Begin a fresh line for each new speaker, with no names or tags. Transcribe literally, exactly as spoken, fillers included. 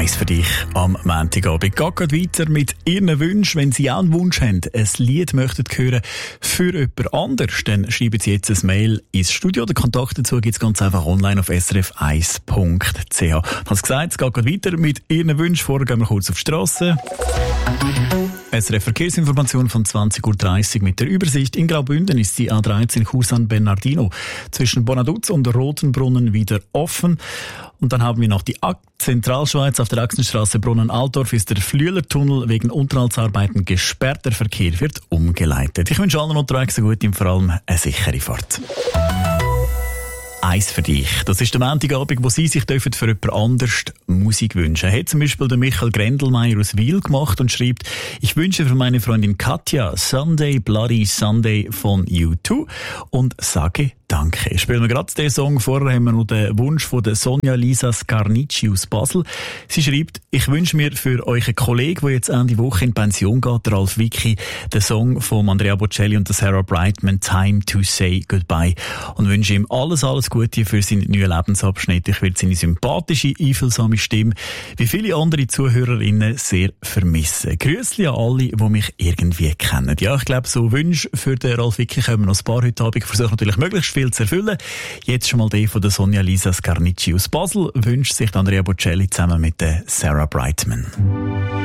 Eins für dich am Montagabend. Geht gerade weiter mit Ihren Wünschen. Wenn Sie auch einen Wunsch haben, ein Lied möchten hören für jemand anders, dann schreiben Sie jetzt ein Mail ins Studio. Den Kontakt dazu gibt es ganz einfach online auf s r f eins punkt c h. Ich habe es gesagt, es geht gerade weiter mit Ihren Wünschen. Vorher gehen wir kurz auf die Strasse. S R F Verkehrsinformation von zwanzig Uhr dreißig mit der Übersicht. In Graubünden ist die A dreizehn Chur San Bernardino zwischen Bonaduz und Rotenbrunnen wieder offen. Und dann haben wir noch die A Zentralschweiz auf der Achsenstraße Brunnen-Altdorf ist der Flüelertunnel wegen Unterhaltsarbeiten gesperrt. Der Verkehr wird umgeleitet. Ich wünsche allen unterwegs eine gute und vor allem eine sichere Fahrt. Eins für dich. Das ist der Montagabend, wo Sie sich für jemand anders Musik wünschen. Hat zum Beispiel der Michael Grendelmeier aus Wil gemacht und schreibt: Ich wünsche für meine Freundin Katja Sunday Bloody Sunday von U zwei und sage Danke. Spielen wir gerade den Song. Vorher haben wir noch den Wunsch von der Sonja Lisa Scarnicci aus Basel. Sie schreibt: Ich wünsche mir für euren Kollegen, der jetzt Ende Woche in Pension geht, der Ralf Vicky, den Song von Andrea Bocelli und der Sarah Brightman, Time to Say Goodbye. Und wünsche ihm alles, alles Gute für seinen neuen Lebensabschnitt. Ich werde seine sympathische, einfühlsame Stimme, wie viele andere Zuhörerinnen, sehr vermissen. Grüßli an alle, die mich irgendwie kennen. Ja, ich glaube, so Wünsche für den Ralf Vicky kommen noch ein paar heute Abend. Ich versuche natürlich möglichst viel zu erfüllen. Jetzt schon mal den von der Sonja Lisa Scarnicci aus Basel wünscht sich Andrea Bocelli zusammen mit der Sarah Brightman.